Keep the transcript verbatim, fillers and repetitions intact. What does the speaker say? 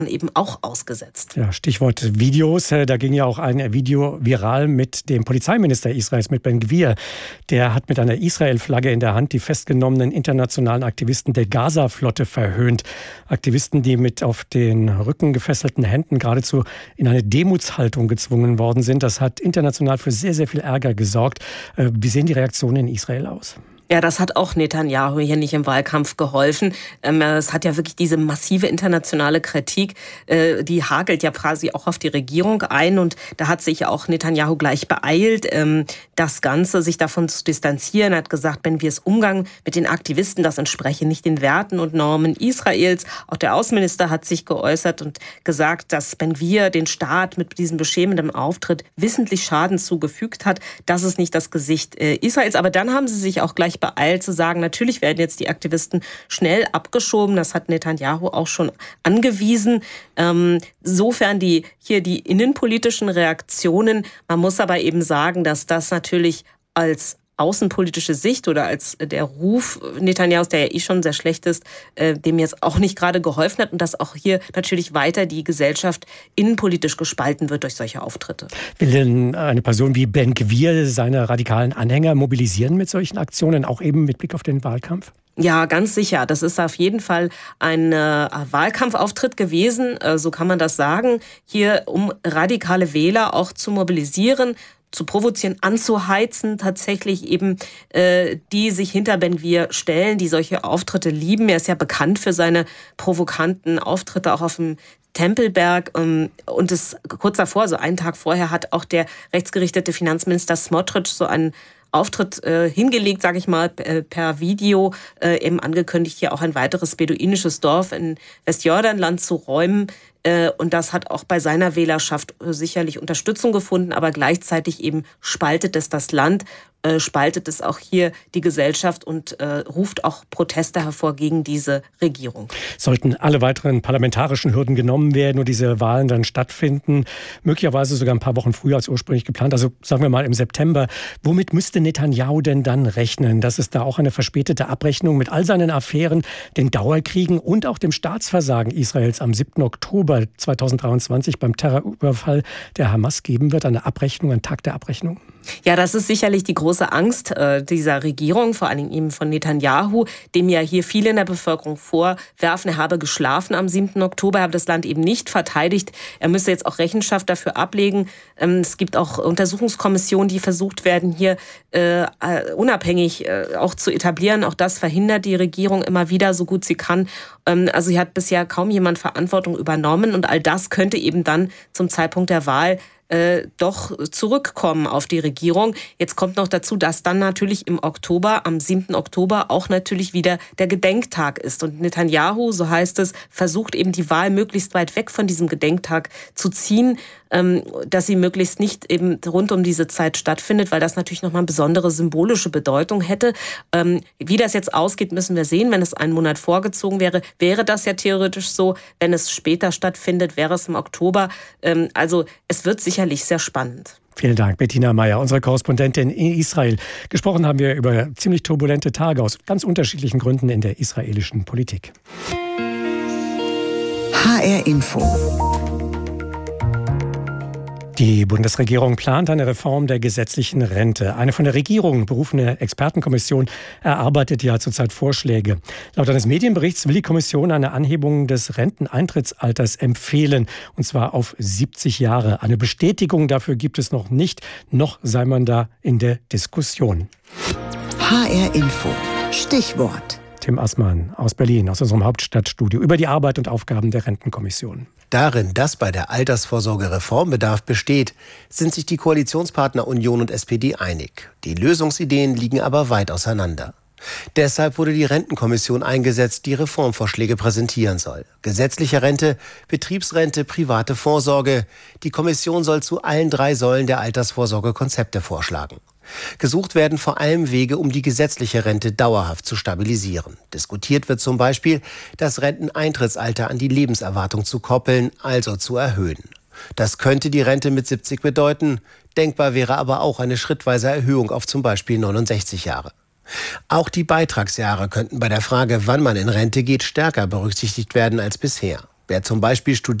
eben auch ausgesetzt. Ja, Stichwort Videos. Da ging ja auch ein Video viral mit dem Polizeiminister Israels, mit Ben Gvir. Der hat mit einer Israel-Flagge in der Hand die festgenommenen internationalen Aktivisten der Gaza-Flotte verhöhnt. Aktivisten, die mit auf den Rücken gefesselten Händen geradezu in eine Demutshaltung gezwungen worden sind. Das hat international für sehr, sehr viel Ärger gesorgt. Wie sehen die Reaktionen in Israel aus? Ja, das hat auch Netanyahu hier nicht im Wahlkampf geholfen. Es hat ja wirklich diese massive internationale Kritik, die hagelt ja quasi auch auf die Regierung ein. Und da hat sich auch Netanyahu gleich beeilt, das Ganze sich davon zu distanzieren. Er hat gesagt, Ben Gvirs Umgang mit den Aktivisten, das entspreche nicht den Werten und Normen Israels. Auch der Außenminister hat sich geäußert und gesagt, dass Ben Gvir den Staat mit diesem beschämenden Auftritt wissentlich Schaden zugefügt hat. Das ist nicht das Gesicht Israels. Aber dann haben sie sich auch gleich beeilt zu sagen, natürlich werden jetzt die Aktivisten schnell abgeschoben. Das hat Netanyahu auch schon angewiesen. Ähm, sofern die hier die innenpolitischen Reaktionen. Man muss aber eben sagen, dass das natürlich als außenpolitische Sicht oder als der Ruf Netanyahus, der ja eh schon sehr schlecht ist, äh, dem jetzt auch nicht gerade geholfen hat und dass auch hier natürlich weiter die Gesellschaft innenpolitisch gespalten wird durch solche Auftritte. Will denn eine Person wie Ben Gvir seine radikalen Anhänger mobilisieren mit solchen Aktionen, auch eben mit Blick auf den Wahlkampf? Ja, ganz sicher. Das ist auf jeden Fall ein äh, Wahlkampfauftritt gewesen, äh, so kann man das sagen, hier um radikale Wähler auch zu mobilisieren, zu provozieren, anzuheizen, tatsächlich eben, äh, die sich hinter Ben Gvir stellen, die solche Auftritte lieben. Er ist ja bekannt für seine provokanten Auftritte auch auf dem Tempelberg. Ähm, und es kurz davor, so einen Tag vorher, hat auch der rechtsgerichtete Finanzminister Smotrich so einen Auftritt äh, hingelegt, sage ich mal, äh, per Video, äh, eben angekündigt, hier auch ein weiteres beduinisches Dorf in Westjordanland zu räumen. Äh, und das hat auch bei seiner Wählerschaft äh, sicherlich Unterstützung gefunden, aber gleichzeitig eben spaltet es das Land, äh, spaltet es auch hier die Gesellschaft und äh, ruft auch Proteste hervor gegen diese Regierung. Sollten alle weiteren parlamentarischen Hürden genommen werden und diese Wahlen dann stattfinden, möglicherweise sogar ein paar Wochen früher als ursprünglich geplant, also sagen wir mal im September, womit müsste Netanyahu denn dann rechnen? Dass es da auch eine verspätete Abrechnung mit all seinen Affären, den Dauerkriegen und auch dem Staatsversagen Israels am siebten Oktober zweitausenddreiundzwanzig beim Terrorüberfall der Hamas geben wird, eine Abrechnung, ein Tag der Abrechnung? Ja, das ist sicherlich die große Angst äh, dieser Regierung, vor allem eben von Netanyahu, dem ja hier viele in der Bevölkerung vorwerfen, er habe geschlafen am siebten Oktober, er habe das Land eben nicht verteidigt. Er müsse jetzt auch Rechenschaft dafür ablegen. Ähm, es gibt auch Untersuchungskommissionen, die versucht werden, hier äh, unabhängig äh, auch zu etablieren. Auch das verhindert die Regierung immer wieder, so gut sie kann. Ähm, also hier hat bisher kaum jemand Verantwortung übernommen und all das könnte eben dann zum Zeitpunkt der Wahl Äh, doch zurückkommen auf die Regierung. Jetzt kommt noch dazu, dass dann natürlich im Oktober, am siebten Oktober, auch natürlich wieder der Gedenktag ist. Und Netanyahu, so heißt es, versucht eben die Wahl möglichst weit weg von diesem Gedenktag zu ziehen, ähm, dass sie möglichst nicht eben rund um diese Zeit stattfindet, weil das natürlich nochmal eine besondere symbolische Bedeutung hätte. Ähm, wie das jetzt ausgeht, müssen wir sehen. Wenn es einen Monat vorgezogen wäre, wäre das ja theoretisch so. Wenn es später stattfindet, wäre es im Oktober. Ähm, also es wird sicher sehr spannend. Vielen Dank, Bettina Meyer, unsere Korrespondentin in Israel. Gesprochen haben wir über ziemlich turbulente Tage aus ganz unterschiedlichen Gründen in der israelischen Politik. H R Info. Die Bundesregierung plant eine Reform der gesetzlichen Rente. Eine von der Regierung berufene Expertenkommission erarbeitet ja zurzeit Vorschläge. Laut eines Medienberichts will die Kommission eine Anhebung des Renteneintrittsalters empfehlen, und zwar auf siebzig Jahre. Eine Bestätigung dafür gibt es noch nicht, noch sei man da in der Diskussion. H R Info. Stichwort. Tim Assmann aus Berlin, aus unserem Hauptstadtstudio, über die Arbeit und Aufgaben der Rentenkommission. Darin, dass bei der Altersvorsorge Reformbedarf besteht, sind sich die Koalitionspartner Union und S P D einig. Die Lösungsideen liegen aber weit auseinander. Deshalb wurde die Rentenkommission eingesetzt, die Reformvorschläge präsentieren soll. Gesetzliche Rente, Betriebsrente, private Vorsorge. Die Kommission soll zu allen drei Säulen der Altersvorsorge Konzepte vorschlagen. Gesucht werden vor allem Wege, um die gesetzliche Rente dauerhaft zu stabilisieren. Diskutiert wird zum Beispiel, das Renteneintrittsalter an die Lebenserwartung zu koppeln, also zu erhöhen. Das könnte die Rente mit siebzig bedeuten. Denkbar wäre aber auch eine schrittweise Erhöhung auf zum Beispiel neunundsechzig Jahre. Auch die Beitragsjahre könnten bei der Frage, wann man in Rente geht, stärker berücksichtigt werden als bisher. Wer zum Beispiel studiert,